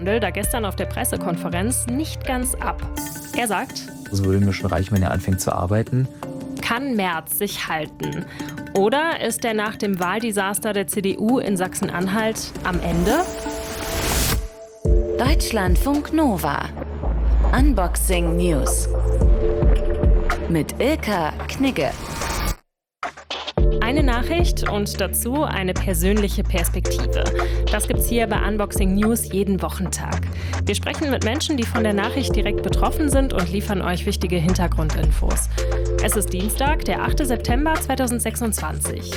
Da gestern auf der Pressekonferenz nicht ganz ab. Er sagt, Es würde mir schon reichen, wenn er anfängt zu arbeiten. kann Merz sich halten? Oder ist er nach dem Wahldesaster der CDU in Sachsen-Anhalt am Ende? Deutschlandfunk Nova. Unboxing News. Mit Ilka Knigge. Eine Nachricht und dazu eine persönliche Perspektive. Das gibt's hier bei Unboxing News jeden Wochentag. Wir sprechen mit Menschen, die von der Nachricht direkt betroffen sind und liefern euch wichtige Hintergrundinfos. Es ist Dienstag, der 8. September 2026.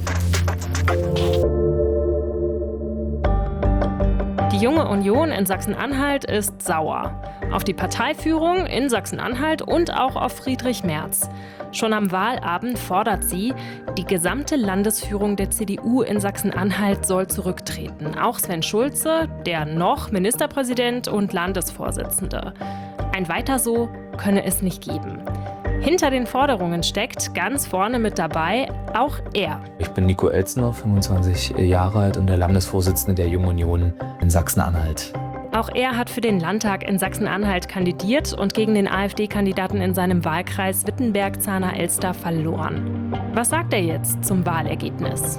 Die Junge Union in Sachsen-Anhalt ist sauer. Auf die Parteiführung in Sachsen-Anhalt und auch auf Friedrich Merz. Schon am Wahlabend fordert sie, die gesamte Landesführung der CDU in Sachsen-Anhalt soll zurücktreten. Auch Sven Schulze, der noch Ministerpräsident und Landesvorsitzende. Ein Weiter so könne es nicht geben. Hinter den Forderungen steckt ganz vorne mit dabei auch er. Ich bin Nico Elzner, 25 Jahre alt und der Landesvorsitzende der Jungen Union in Sachsen-Anhalt. Auch er hat für den Landtag in Sachsen-Anhalt kandidiert und gegen den AfD-Kandidaten in seinem Wahlkreis Wittenberg-Zahner-Elster verloren. Was sagt er jetzt zum Wahlergebnis?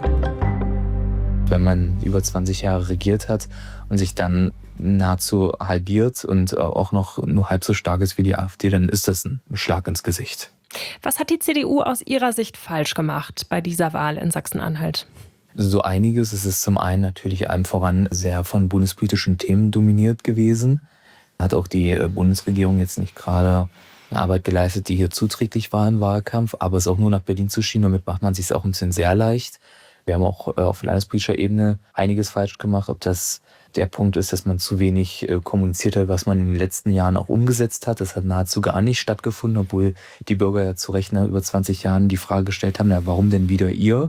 Wenn man über 20 Jahre regiert hat und sich dann nahezu halbiert und auch noch nur halb so stark ist wie die AfD, dann ist das ein Schlag ins Gesicht. Was hat die CDU aus Ihrer Sicht falsch gemacht bei dieser Wahl in Sachsen-Anhalt? So einiges. Es ist zum einen natürlich allem voran sehr von bundespolitischen Themen dominiert gewesen. Hat auch die Bundesregierung jetzt nicht gerade eine Arbeit geleistet, die hier zuträglich war im Wahlkampf. Aber es auch nur nach Berlin zu schieben, damit macht man es sich auch ein bisschen sehr leicht. Wir haben auch auf landespolitischer Ebene einiges falsch gemacht. Ob das der Punkt ist, dass man zu wenig kommuniziert hat, was man in den letzten Jahren auch umgesetzt hat. Das hat nahezu gar nicht stattgefunden, obwohl die Bürger ja zu Recht nach über 20 Jahren die Frage gestellt haben, na, warum denn wieder ihr?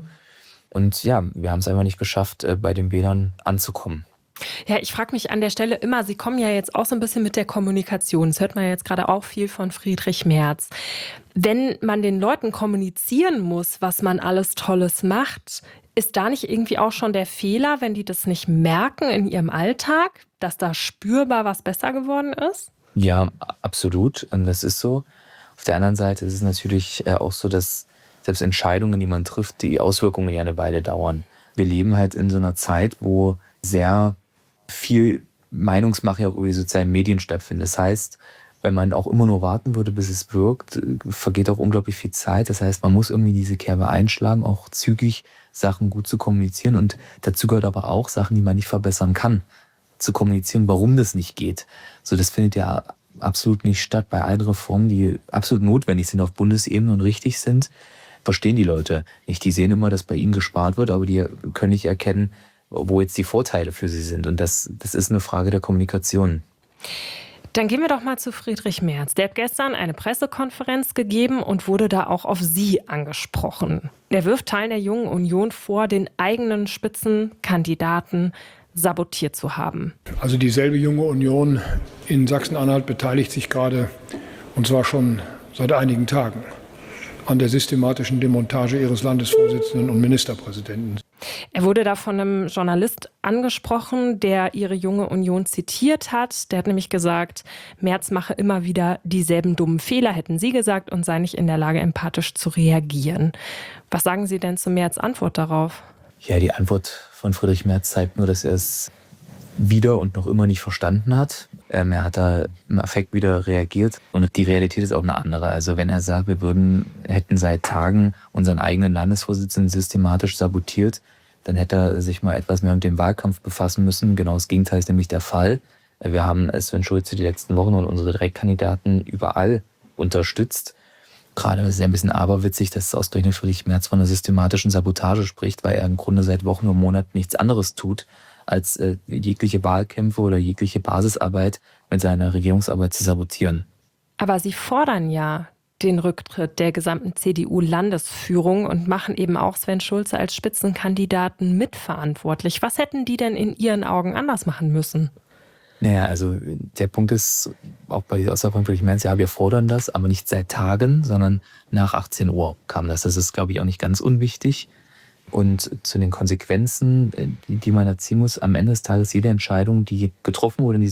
Und ja, wir haben es einfach nicht geschafft, bei den Wählern anzukommen. Ja, ich frage mich an der Stelle immer, Sie kommen ja jetzt auch so ein bisschen mit der Kommunikation. Das hört man ja jetzt gerade auch viel von Friedrich Merz. Wenn man den Leuten kommunizieren muss, was man alles Tolles macht, ist da nicht irgendwie auch schon der Fehler, wenn die das nicht merken in ihrem Alltag, dass da spürbar was besser geworden ist? Ja, absolut. Und das ist so. Auf der anderen Seite ist es natürlich auch so, dass selbst Entscheidungen, die man trifft, die Auswirkungen ja eine Weile dauern. Wir leben halt in so einer Zeit, wo sehr viel Meinungsmache auch über die sozialen Medien stattfindet. Das heißt, wenn man auch immer nur warten würde, bis es wirkt, vergeht auch unglaublich viel Zeit. Das heißt, man muss irgendwie diese Kerbe einschlagen, auch zügig Sachen gut zu kommunizieren. Und dazu gehört aber auch Sachen, die man nicht verbessern kann, zu kommunizieren, warum das nicht geht. So, das findet ja absolut nicht statt. Bei allen Reformen, die absolut notwendig sind auf Bundesebene und richtig sind, verstehen die Leute nicht. Die sehen immer, dass bei ihnen gespart wird, aber die können nicht erkennen, wo jetzt die Vorteile für sie sind. Und das ist eine Frage der Kommunikation. Dann gehen wir doch mal zu Friedrich Merz. Der hat gestern eine Pressekonferenz gegeben und wurde da auch auf Sie angesprochen. Er wirft Teilen der Jungen Union vor, den eigenen Spitzenkandidaten sabotiert zu haben. Also dieselbe Junge Union in Sachsen-Anhalt beteiligt sich gerade, und zwar schon seit einigen Tagen, an der systematischen Demontage ihres Landesvorsitzenden und Ministerpräsidenten. Er wurde da von einem Journalist angesprochen, der Ihre Junge Union zitiert hat. Der hat nämlich gesagt, Merz mache immer wieder dieselben dummen Fehler, hätten Sie gesagt, und sei nicht in der Lage, empathisch zu reagieren. Was sagen Sie denn zu Merz' Antwort darauf? Ja, die Antwort von Friedrich Merz zeigt nur, dass er es wieder und noch immer nicht verstanden hat. Er hat da im Affekt wieder reagiert und die Realität ist auch eine andere. Also wenn er sagt, wir hätten seit Tagen unseren eigenen Landesvorsitzenden systematisch sabotiert, dann hätte er sich mal etwas mehr mit dem Wahlkampf befassen müssen. Genau das Gegenteil ist nämlich der Fall. Wir haben Sven Schulze die letzten Wochen und unsere Direktkandidaten überall unterstützt. Gerade ist es ja ein bisschen aberwitzig, dass ausgerechnet Friedrich Merz von einer systematischen Sabotage spricht, weil er im Grunde seit Wochen und Monaten nichts anderes tut, als jegliche Wahlkämpfe oder jegliche Basisarbeit mit seiner Regierungsarbeit zu sabotieren. Aber Sie fordern ja den Rücktritt der gesamten CDU-Landesführung und machen eben auch Sven Schulze als Spitzenkandidaten mitverantwortlich. Was hätten die denn in Ihren Augen anders machen müssen? Naja, also der Punkt ist, auch bei der Aussage von Friedrich Merz, ja, wir fordern das, aber nicht seit Tagen, sondern nach 18 Uhr kam das. Das ist, glaube ich, auch nicht ganz unwichtig. Und zu den Konsequenzen, die man erziehen muss, am Ende des Tages jede Entscheidung, die getroffen wurde in